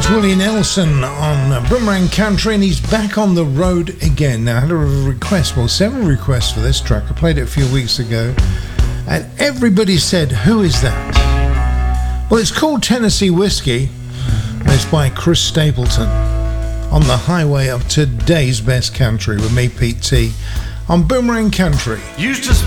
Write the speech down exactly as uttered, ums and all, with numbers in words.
Willie Nelson on Boomerang Country, and he's back on the road again. Now, I had a request, well, several requests for this track. I played it a few weeks ago, and everybody said, who is that? Well, it's called Tennessee Whiskey, and it's by Chris Stapleton. On the highway of today's best country with me, Pete T, on Boomerang Country. Used to